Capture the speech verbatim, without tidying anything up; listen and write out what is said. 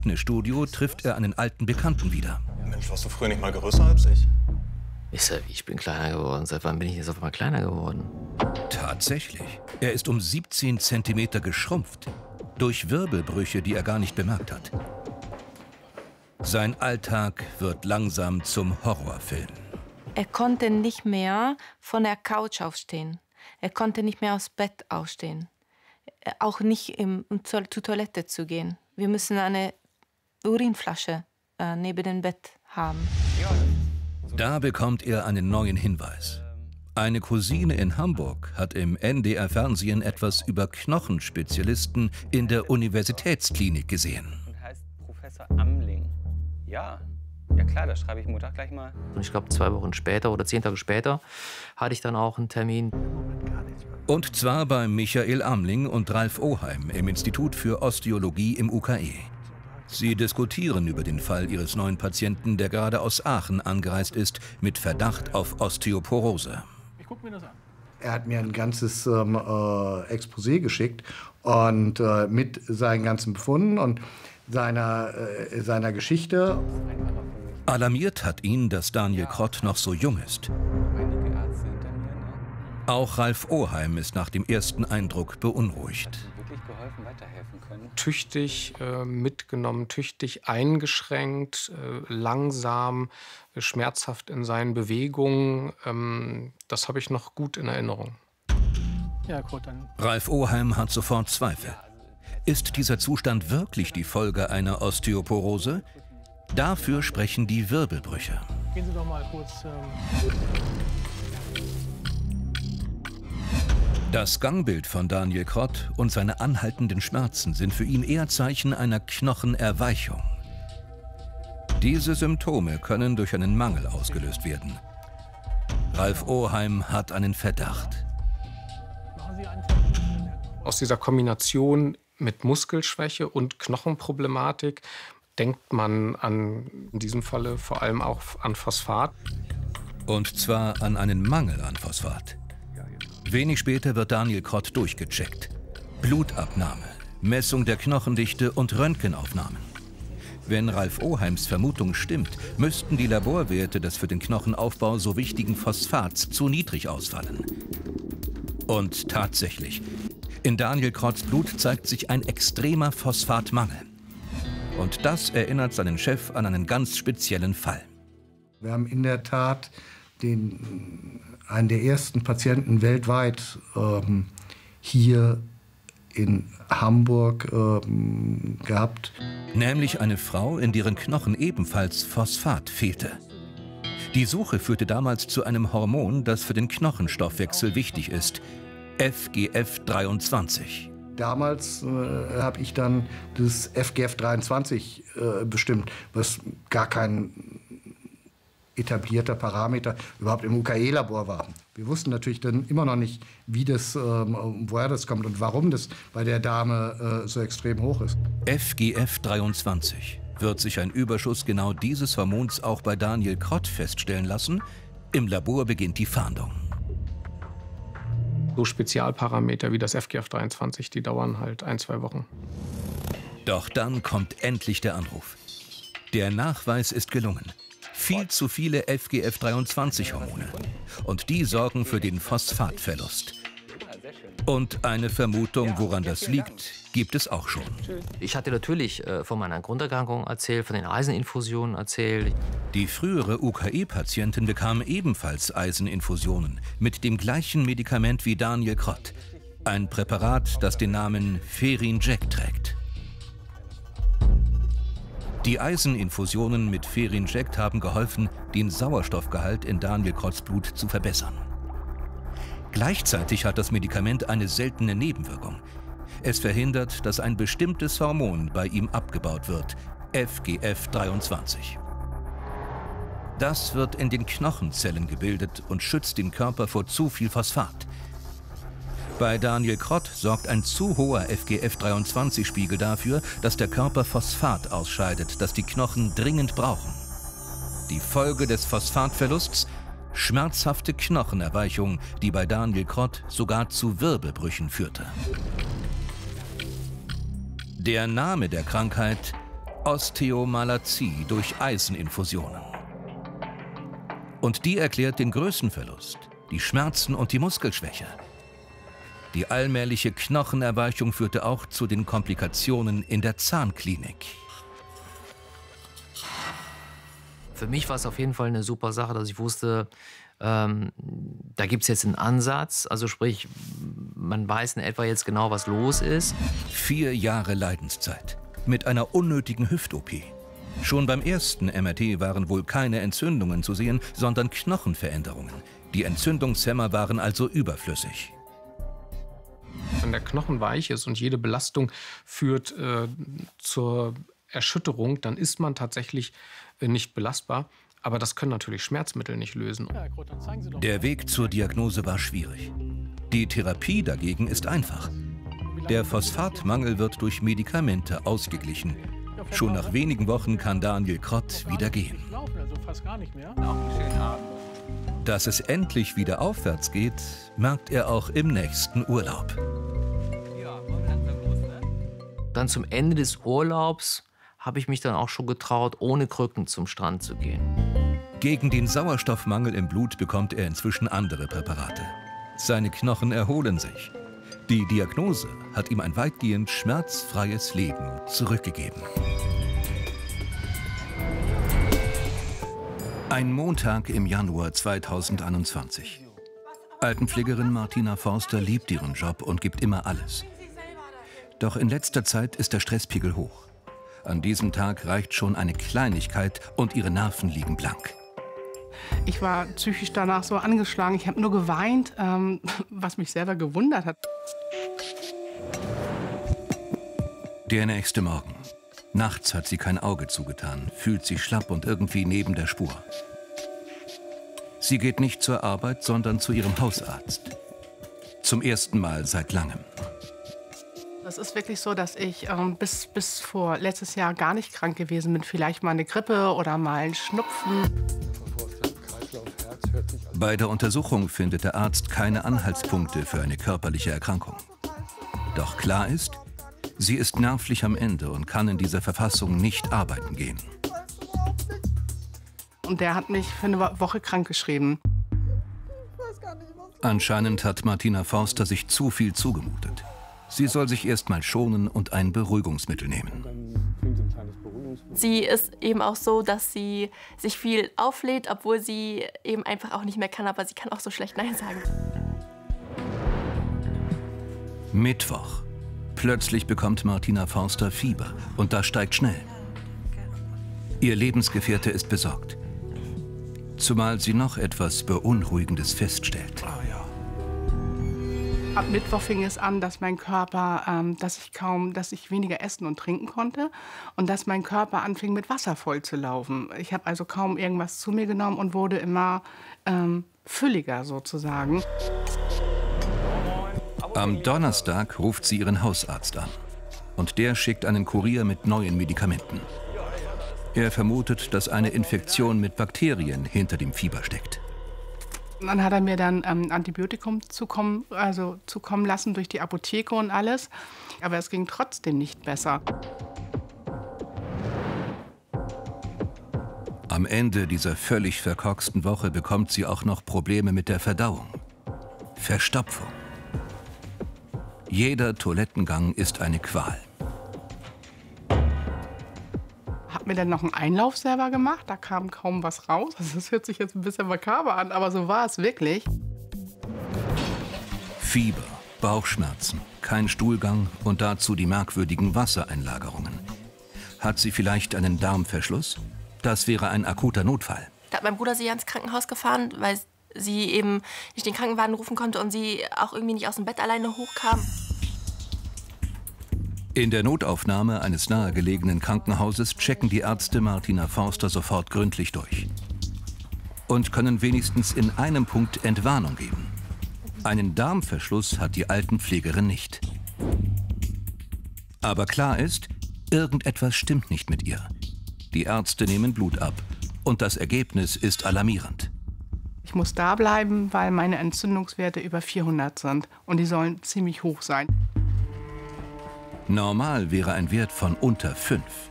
Fitnessstudio trifft er einen alten Bekannten wieder. Mensch, warst du früher nicht mal größer als ich? Ich sag, ich bin kleiner geworden. Seit wann bin ich jetzt auf einmal kleiner geworden? Tatsächlich. Er ist um siebzehn Zentimeter geschrumpft. Durch Wirbelbrüche, die er gar nicht bemerkt hat. Sein Alltag wird langsam zum Horrorfilm. Er konnte nicht mehr von der Couch aufstehen. Er konnte nicht mehr aus Bett aufstehen. Auch nicht im, um zur, zur Toilette zu gehen. Wir müssen eine Urinflasche äh, neben dem Bett haben. Da bekommt er einen neuen Hinweis. Eine Cousine in Hamburg hat im N D R-Fernsehen etwas über Knochenspezialisten in der Universitätsklinik gesehen. Und heißt Professor Amling. Ja, ja klar, das schreibe ich Montag gleich mal. Und ich glaube, zwei Wochen später oder zehn Tage später hatte ich dann auch einen Termin. Und zwar bei Michael Amling und Ralf Oheim im Institut für Osteologie im U K E. Sie diskutieren über den Fall ihres neuen Patienten, der gerade aus Aachen angereist ist, mit Verdacht auf Osteoporose. Ich guck mir das an. Er hat mir ein ganzes ähm, äh, Exposé geschickt und äh, mit seinen ganzen Befunden und seiner, äh, seiner Geschichte. Alarmiert hat ihn, dass Daniel Krott noch so jung ist. Einige Ärzte hinter mir, ne? Auch Ralf Oheim ist nach dem ersten Eindruck beunruhigt. Wirklich geholfen, weiterhelfen können. Tüchtig äh, mitgenommen, tüchtig eingeschränkt, äh, langsam, äh, schmerzhaft in seinen Bewegungen. Ähm, das habe ich noch gut in Erinnerung. Ja, gut, dann. Ralf Oheim hat sofort Zweifel. Ist dieser Zustand wirklich die Folge einer Osteoporose? Dafür sprechen die Wirbelbrüche. Gehen Sie doch mal kurz. Ähm Das Gangbild von Daniel Krott und seine anhaltenden Schmerzen sind für ihn eher Zeichen einer Knochenerweichung. Diese Symptome können durch einen Mangel ausgelöst werden. Ralf Oheim hat einen Verdacht. Aus dieser Kombination mit Muskelschwäche und Knochenproblematik denkt man an, in diesem Falle vor allem auch an Phosphat. Und zwar an einen Mangel an Phosphat. Wenig später wird Daniel Krott durchgecheckt. Blutabnahme, Messung der Knochendichte und Röntgenaufnahmen. Wenn Ralf Oheims Vermutung stimmt, müssten die Laborwerte des für den Knochenaufbau so wichtigen Phosphats zu niedrig ausfallen. Und tatsächlich, in Daniel Krotts Blut zeigt sich ein extremer Phosphatmangel. Und das erinnert seinen Chef an einen ganz speziellen Fall. Wir haben in der Tat den, einen der ersten Patienten weltweit ähm, hier in Hamburg ähm, gehabt. Nämlich eine Frau, in deren Knochen ebenfalls Phosphat fehlte. Die Suche führte damals zu einem Hormon, das für den Knochenstoffwechsel wichtig ist, F G F dreiundzwanzig. Damals äh, habe ich dann das F G F dreiundzwanzig äh, bestimmt, was gar kein etablierter Parameter überhaupt im U K E-Labor war. Wir wussten natürlich dann immer noch nicht, wie das, ähm, woher das kommt und warum das bei der Dame äh, so extrem hoch ist. F G F dreiundzwanzig. Wird sich ein Überschuss genau dieses Hormons auch bei Daniel Krott feststellen lassen? Im Labor beginnt die Fahndung. So Spezialparameter wie das F G F dreiundzwanzig, die dauern halt ein, zwei Wochen. Doch dann kommt endlich der Anruf. Der Nachweis ist gelungen. Viel zu viele F G F dreiundzwanzig Hormone. Und die sorgen für den Phosphatverlust. Und eine Vermutung, woran das liegt, gibt es auch schon. Ich hatte natürlich äh, von meiner Grunderkrankung erzählt, von den Eiseninfusionen erzählt. Die frühere U K E-Patientin bekam ebenfalls Eiseninfusionen mit dem gleichen Medikament wie Daniel Krott. Ein Präparat, das den Namen Ferinject trägt. Die Eiseninfusionen mit Ferinject haben geholfen, den Sauerstoffgehalt in Daniel Krotts Blut zu verbessern. Gleichzeitig hat das Medikament eine seltene Nebenwirkung. Es verhindert, dass ein bestimmtes Hormon bei ihm abgebaut wird, F G F dreiundzwanzig. Das wird in den Knochenzellen gebildet und schützt den Körper vor zu viel Phosphat. Bei Daniel Krott sorgt ein zu hoher F G F dreiundzwanzig Spiegel dafür, dass der Körper Phosphat ausscheidet, das die Knochen dringend brauchen. Die Folge des Phosphatverlusts? Schmerzhafte Knochenerweichung, die bei Daniel Krott sogar zu Wirbelbrüchen führte. Der Name der Krankheit: Osteomalazie durch Eiseninfusionen. Und die erklärt den Größenverlust, die Schmerzen und die Muskelschwäche. Die allmähliche Knochenerweichung führte auch zu den Komplikationen in der Zahnklinik. Für mich war es auf jeden Fall eine super Sache, dass ich wusste, ähm, da gibt es jetzt einen Ansatz. Also sprich, man weiß in etwa jetzt genau, was los ist. Vier Jahre Leidenszeit mit einer unnötigen Hüft-O P. Schon beim ersten M R T waren wohl keine Entzündungen zu sehen, sondern Knochenveränderungen. Die Entzündungshemmer waren also überflüssig. Wenn der Knochen weich ist und jede Belastung führt äh, zur Erschütterung, dann ist man tatsächlich äh, nicht belastbar. Aber das können natürlich Schmerzmittel nicht lösen. Der Weg zur Diagnose war schwierig. Die Therapie dagegen ist einfach. Der Phosphatmangel wird durch Medikamente ausgeglichen. Schon nach wenigen Wochen kann Daniel Krott wieder gehen. Dass es endlich wieder aufwärts geht, merkt er auch im nächsten Urlaub. Dann zum Ende des Urlaubs habe ich mich dann auch schon getraut, ohne Krücken zum Strand zu gehen. Gegen den Sauerstoffmangel im Blut bekommt er inzwischen andere Präparate. Seine Knochen erholen sich. Die Diagnose hat ihm ein weitgehend schmerzfreies Leben zurückgegeben. Ein Montag im Januar zweitausendeinundzwanzig. Altenpflegerin Martina Forster liebt ihren Job und gibt immer alles. Doch in letzter Zeit ist der Stresspegel hoch. An diesem Tag reicht schon eine Kleinigkeit und ihre Nerven liegen blank. Ich war psychisch danach so angeschlagen. Ich habe nur geweint, ähm, was mich selber gewundert hat. Der nächste Morgen. Nachts hat sie kein Auge zugetan, fühlt sich schlapp und irgendwie neben der Spur. Sie geht nicht zur Arbeit, sondern zu ihrem Hausarzt. Zum ersten Mal seit langem. Es ist wirklich so, dass ich ähm, bis, bis vor letztes Jahr gar nicht krank gewesen bin. Vielleicht mal eine Grippe oder mal ein Schnupfen. Bei der Untersuchung findet der Arzt keine Anhaltspunkte für eine körperliche Erkrankung. Doch klar ist, sie ist nervlich am Ende und kann in dieser Verfassung nicht arbeiten gehen. Und der hat mich für eine Woche krank geschrieben. Anscheinend hat Martina Forster sich zu viel zugemutet. Sie soll sich erst mal schonen und ein Beruhigungsmittel nehmen. Sie ist eben auch so, dass sie sich viel auflädt, obwohl sie eben einfach auch nicht mehr kann, aber sie kann auch so schlecht Nein sagen. Mittwoch. Plötzlich bekommt Martina Forster Fieber und das steigt schnell. Ihr Lebensgefährte ist besorgt. Zumal sie noch etwas Beunruhigendes feststellt. Ab Mittwoch fing es an, dass mein Körper, ähm, dass ich kaum, dass ich weniger essen und trinken konnte und dass mein Körper anfing mit Wasser voll zu laufen. Ich habe also kaum irgendwas zu mir genommen und wurde immer ähm, fülliger sozusagen. Am Donnerstag ruft sie ihren Hausarzt an und der schickt einen Kurier mit neuen Medikamenten. Er vermutet, dass eine Infektion mit Bakterien hinter dem Fieber steckt. Und dann hat er mir dann ähm, Antibiotikum zukommen, also zukommen lassen durch die Apotheke und alles. Aber es ging trotzdem nicht besser. Am Ende dieser völlig verkorksten Woche bekommt sie auch noch Probleme mit der Verdauung. Verstopfung. Jeder Toilettengang ist eine Qual. Hab mir dann noch einen Einlauf selber gemacht, da kam kaum was raus. Also das hört sich jetzt ein bisschen makaber an, aber so war es wirklich. Fieber, Bauchschmerzen, kein Stuhlgang und dazu die merkwürdigen Wassereinlagerungen. Hat sie vielleicht einen Darmverschluss? Das wäre ein akuter Notfall. Da hat mein Bruder sie ins Krankenhaus gefahren, weil sie eben nicht den Krankenwagen rufen konnte und sie auch irgendwie nicht aus dem Bett alleine hochkam. In der Notaufnahme eines nahegelegenen Krankenhauses checken die Ärzte Martina Forster sofort gründlich durch. Und können wenigstens in einem Punkt Entwarnung geben. Einen Darmverschluss hat die Altenpflegerin nicht. Aber klar ist, irgendetwas stimmt nicht mit ihr. Die Ärzte nehmen Blut ab und das Ergebnis ist alarmierend. Ich muss da bleiben, weil meine Entzündungswerte über vierhundert sind und die sollen ziemlich hoch sein. Normal wäre ein Wert von unter fünf.